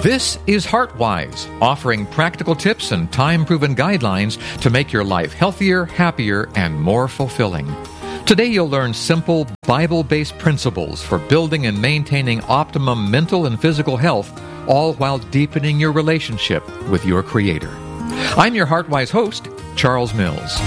This is HeartWise, offering practical tips and time-proven guidelines to make your life healthier, happier, and more fulfilling. Today you'll learn simple, Bible-based principles for building and maintaining optimum mental and physical health, all while deepening your relationship with your Creator. I'm your HeartWise host, Charles Mills.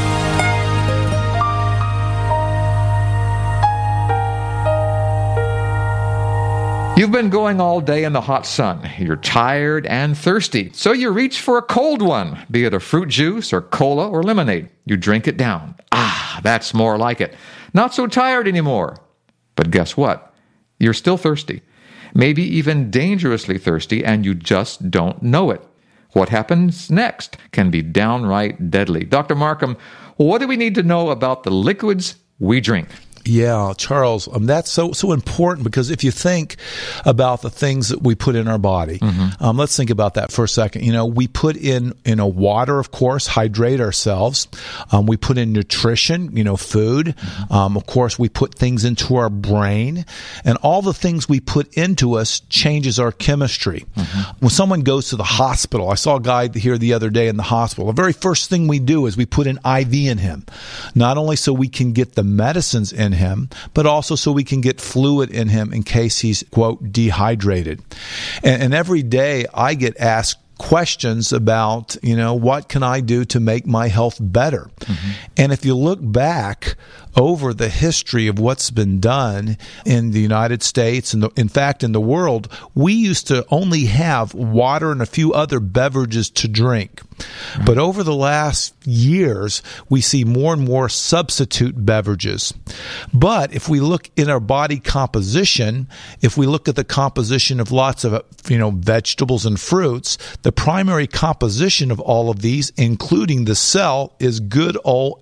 You've been going all day in the hot sun. You're tired and thirsty, so you reach for a cold one, be it a fruit juice or cola or lemonade. You drink it down. That's more like it. Not so tired anymore. But guess what? You're still thirsty. Maybe even dangerously thirsty, and you just don't know it. What happens next can be downright deadly. Dr. Markham, what do we need to know about the liquids we drink? Yeah, Charles, that's so important, because if you think about the things that we put in our body, let's think about that for a second. You know, we put in water, of course, hydrate ourselves. We put in nutrition, food. Of course, we put things into our brain, and all the things we put into us changes our chemistry. When someone goes to the hospital, I saw a guy here the other day in the hospital. The very first thing we do is we put an IV in him, not only so we can get the medicines in him, but also so we can get fluid in him in case he's, quote, dehydrated. And every day I get asked questions about, what can I do to make my health better? And if you look back over the history of what's been done in the United States and in fact in the world, we used to only have water and a few other beverages to drink. But over the last years, we see more and more substitute beverages. But if we look in our body composition, if we look at the composition of lots of, vegetables and fruits, the primary composition of all of these, including the cell, is good old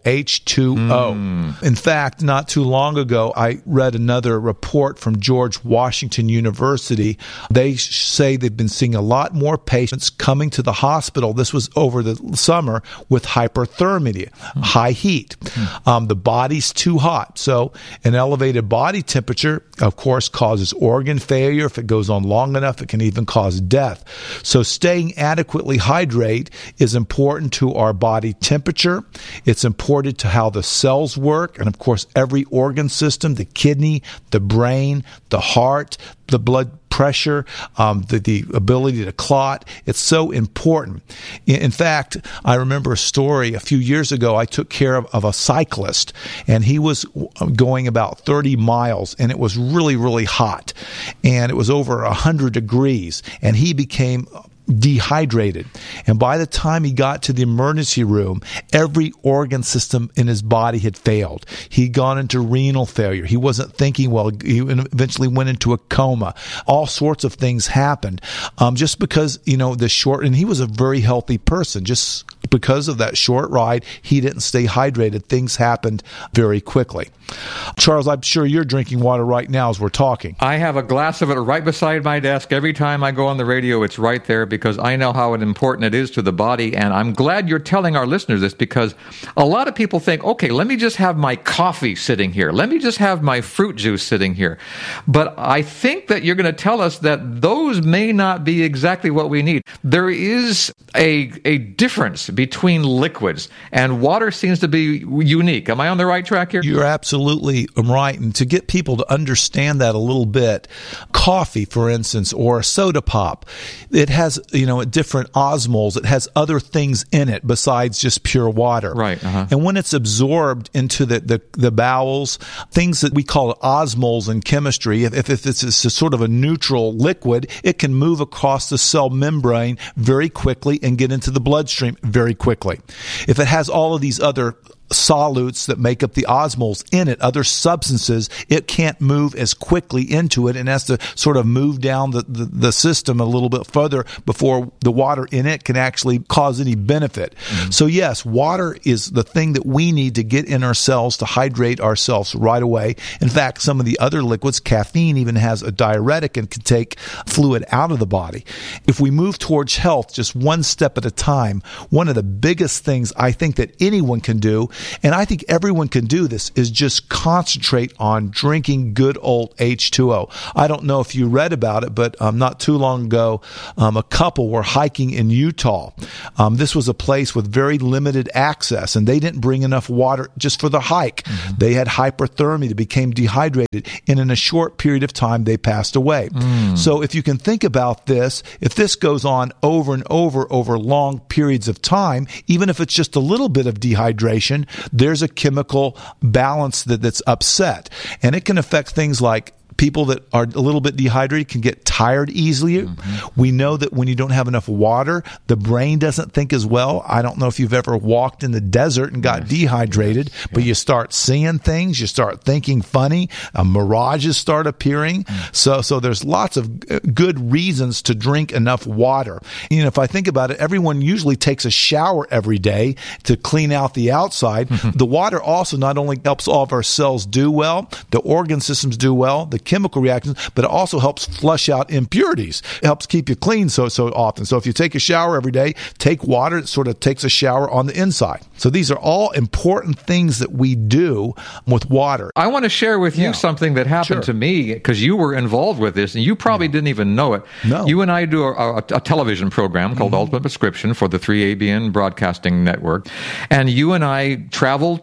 H2O. In fact, not too long ago, I read another report from George Washington University. They say they've been seeing a lot more patients coming to the hospital. This was over the summer with hyperthermia, high heat. The body's too hot. So an elevated body temperature, of course, causes organ failure. If it goes on long enough, it can even cause death. So staying adequately hydrated is important to our body temperature. It's important to how the cells work. And of course, every organ system, the kidney, the brain, the heart, the blood pressure, the ability to clot. It's so important. In fact, I remember a story a few years ago. I took care of a cyclist, and he was going about 30 miles, and it was really, really hot, and it was over 100 degrees, and he became dehydrated. And by the time he got to the emergency room, every organ system in his body had failed. He'd gone into renal failure. He wasn't thinking well. He eventually went into a coma. All sorts of things happened just because, and he was a very healthy person. Just because of that short ride, he didn't stay hydrated. Things happened very quickly. Charles, I'm sure you're drinking water right now as we're talking. I have a glass of it right beside my desk. Every time I go on the radio, it's right there because I know how important it is to the body. And I'm glad you're telling our listeners this, because a lot of people think, okay, let me just have my coffee sitting here. Let me just have my fruit juice sitting here. But I think that you're going to tell us that those may not be exactly what we need. There is a difference between liquids, and water seems to be unique. Am I on the right track here? You're absolutely right. And to get people to understand that a little bit, coffee, for instance, or a soda pop, it has, different osmoles. It has other things in it besides just pure water. Right. And when it's absorbed into the bowels, things that we call osmoles in chemistry, if it's a sort of a neutral liquid, it can move across the cell membrane very quickly and get into the bloodstream very quickly. If it has all of these other solutes that make up the osmoles in it, other substances, it can't move as quickly into it and has to sort of move down the system a little bit further before the water in it can actually cause any benefit. So yes, water is the thing that we need to get in our cells to hydrate ourselves right away. In fact, some of the other liquids, caffeine even has a diuretic and can take fluid out of the body. If we move towards health just one step at a time, one of the biggest things I think that anyone can do And I think everyone can do this, is just concentrate on drinking good old H2O. I don't know if you read about it, but not too long ago, a couple were hiking in Utah. This was a place with very limited access, and they didn't bring enough water just for the hike. Mm-hmm. They had hyperthermia, they became dehydrated, and in a short period of time, they passed away. So if you can think about this, if this goes on over and over long periods of time, even if it's just a little bit of dehydration, there's a chemical balance that's upset. And it can affect things like people that are a little bit dehydrated can get tired easily. Mm-hmm. We know that when you don't have enough water, the brain doesn't think as well. I don't know if you've ever walked in the desert and got dehydrated, but you start seeing things, you start thinking funny, mirages start appearing. So there's lots of good reasons to drink enough water. You know, if I think about it, everyone usually takes a shower every day to clean out the outside. The water also not only helps all of our cells do well, the organ systems do well, the chemical reactions, but it also helps flush out impurities. It helps keep you clean so often. So if you take a shower every day, take water, it sort of takes a shower on the inside. So these are all important things that we do with water. I want to share with you something that happened to me, because you were involved with this, and you probably didn't even know it. No. You and I do a television program called Ultimate Prescription for the 3ABN Broadcasting Network, and you and I traveled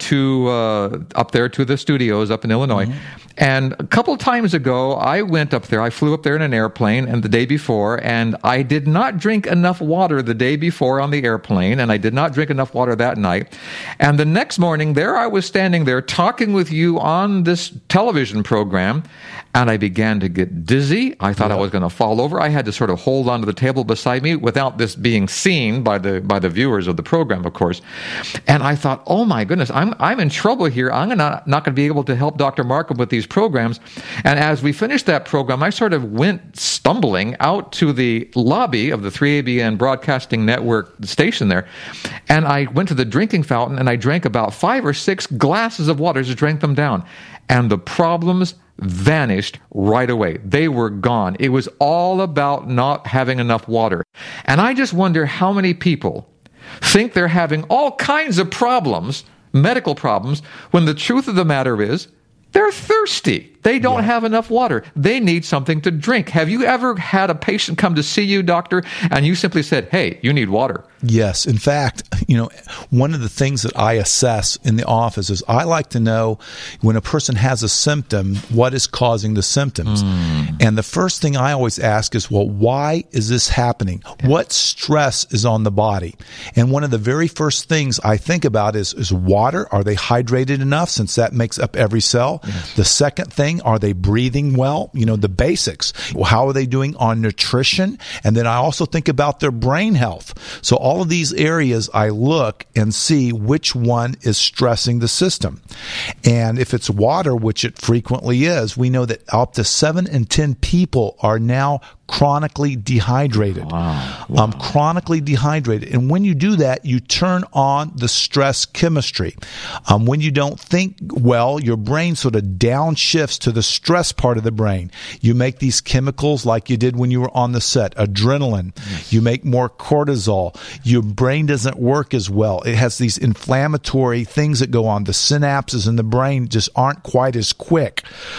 to up there to the studios up in Illinois. And a couple of times ago, I went up there. I flew up there in an airplane, and the day before, and I did not drink enough water the day before on the airplane, and I did not drink enough water that night. And the next morning, there I was standing there talking with you on this television program, and I began to get dizzy. I thought I was going to fall over. I had to sort of hold onto the table beside me without this being seen by the viewers of the program, of course. And I thought, oh my goodness, I'm in trouble here. I'm not going to be able to help Dr. Markham with these programs. And as we finished that program, I sort of went stumbling out to the lobby of the 3ABN Broadcasting Network station there, and I went to the drinking fountain, and I drank about 5 or 6 glasses of water, just drank them down. And the problems vanished right away. They were gone. It was all about not having enough water. And I just wonder how many people think they're having all kinds of problems, medical problems, when the truth of the matter is they're thirsty. They don't have enough water. They need something to drink. Have you ever had a patient come to see you, doctor, and you simply said, hey, you need water? Yes. In fact, one of the things that I assess in the office is I like to know when a person has a symptom, what is causing the symptoms. And the first thing I always ask is, well, why is this happening? What stress is on the body? And one of the very first things I think about is water. Are they hydrated enough, since that makes up every cell? Yes. The second thing, are they breathing well? The basics. How are they doing on nutrition? And then I also think about their brain health. So all of these areas I look and see which one is stressing the system. And if it's water, which it frequently is, we know that up to 7 in 10 people are now chronically dehydrated. Wow. Chronically dehydrated. And when you do that, you turn on the stress chemistry. When you don't think well, your brain sort of downshifts to the stress part of the brain. You make these chemicals like you did when you were on the set, adrenaline. Yes. You make more cortisol. Your brain doesn't work as well. It has these inflammatory things that go on. The synapses in the brain just aren't quite as quick.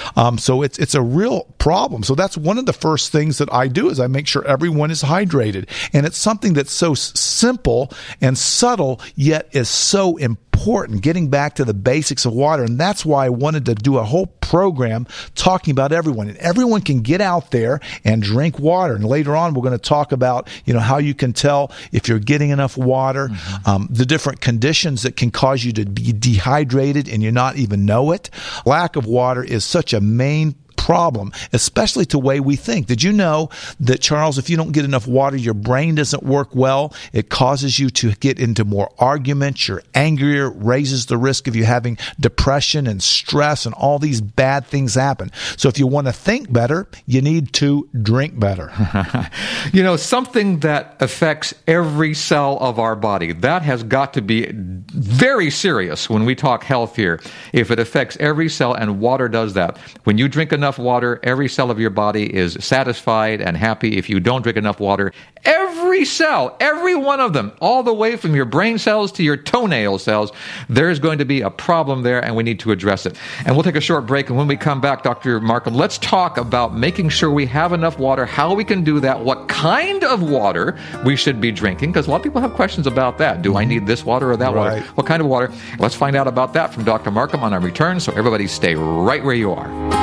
So it's a real problem. So that's one of the first things that I do, is I make sure everyone is hydrated. And it's something that's so simple and subtle, yet is so important, getting back to the basics of water. And that's why I wanted to do a whole program talking about everyone. And everyone can get out there and drink water. And later on, we're going to talk about, how you can tell if you're getting enough water, the different conditions that can cause you to be dehydrated and you not even know it. Lack of water is such a main problem, especially to the way we think. Did you know that, Charles, if you don't get enough water, your brain doesn't work well? It causes you to get into more arguments. You're angrier, raises the risk of you having depression and stress, and all these bad things happen. So if you want to think better, you need to drink better. Something that affects every cell of our body, that has got to be very serious when we talk health here. If it affects every cell, and water does that. When you drink enough enough water, every cell of your body is satisfied and happy. If you don't drink enough water, every cell, every one of them, all the way from your brain cells to your toenail cells, there's going to be a problem there, and we need to address it. And we'll take a short break, and when we come back, Dr. Markham, let's talk about making sure we have enough water, how we can do that, what kind of water we should be drinking, because a lot of people have questions about that. Do I need this water or that water? What kind of water? Let's find out about that from Dr. Markham on our return, so everybody stay right where you are.